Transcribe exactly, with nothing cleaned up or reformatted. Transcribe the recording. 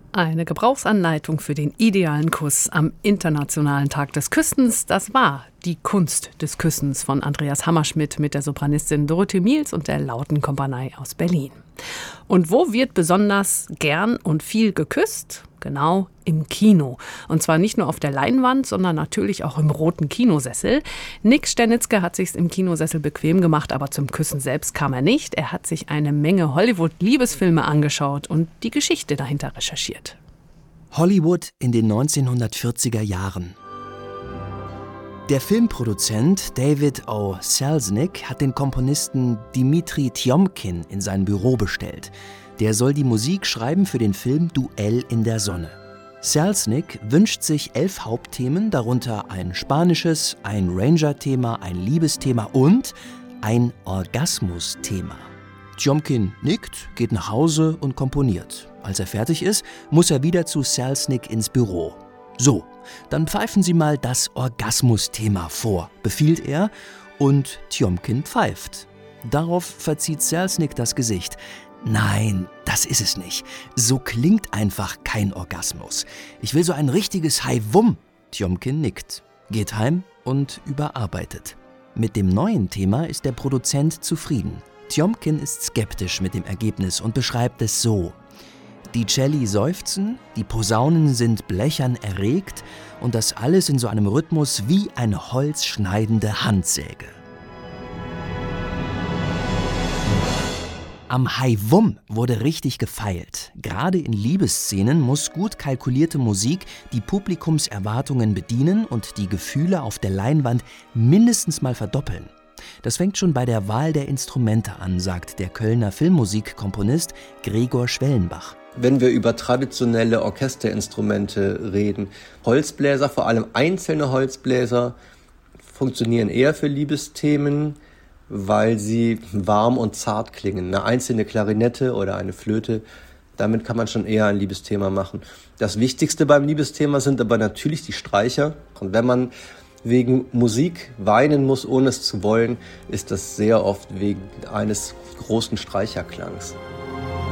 Eine Gebrauchsanleitung für den idealen Kuss am Internationalen Tag des Küssens. Das war die Kunst des Küssens von Andreas Hammerschmidt mit der Sopranistin Dorothee Miels und der Lautenkompanie aus Berlin. Und wo wird besonders gern und viel geküsst? Genau, im Kino. Und zwar nicht nur auf der Leinwand, sondern natürlich auch im roten Kinosessel. Nick Sternitzke hat sich's im Kinosessel bequem gemacht, aber zum Küssen selbst kam er nicht. Er hat sich eine Menge Hollywood-Liebesfilme angeschaut und die Geschichte dahinter recherchiert. Hollywood in den neunzehnhundertvierziger Jahren. Der Filmproduzent David O. Selznick hat den Komponisten Dimitri Tjomkin in sein Büro bestellt. Der soll die Musik schreiben für den Film Duell in der Sonne. Selznick wünscht sich elf Hauptthemen, darunter ein spanisches, ein Ranger-Thema, ein Liebesthema und ein Orgasmus-Thema. Tjomkin nickt, geht nach Hause und komponiert. Als er fertig ist, muss er wieder zu Selznick ins Büro. So, dann pfeifen Sie mal das Orgasmus-Thema vor, befiehlt er, und Tjomkin pfeift. Darauf verzieht Selznick das Gesicht. Nein, das ist es nicht. So klingt einfach kein Orgasmus. Ich will so ein richtiges Hai-Wum. Tjomkin nickt, geht heim und überarbeitet. Mit dem neuen Thema ist der Produzent zufrieden. Tjomkin ist skeptisch mit dem Ergebnis und beschreibt es so: Die Celli seufzen, die Posaunen sind blechern erregt und das alles in so einem Rhythmus wie eine holzschneidende Handsäge. Am Hai-Wum wurde richtig gefeilt. Gerade in Liebesszenen muss gut kalkulierte Musik die Publikumserwartungen bedienen und die Gefühle auf der Leinwand mindestens mal verdoppeln. Das fängt schon bei der Wahl der Instrumente an, sagt der Kölner Filmmusikkomponist Gregor Schwellenbach. Wenn wir über traditionelle Orchesterinstrumente reden, Holzbläser, vor allem einzelne Holzbläser, funktionieren eher für Liebesthemen, weil sie warm und zart klingen. Eine einzelne Klarinette oder eine Flöte, damit kann man schon eher ein Liebesthema machen. Das Wichtigste beim Liebesthema sind aber natürlich die Streicher. Und wenn man wegen Musik weinen muss, ohne es zu wollen, ist das sehr oft wegen eines großen Streicherklangs.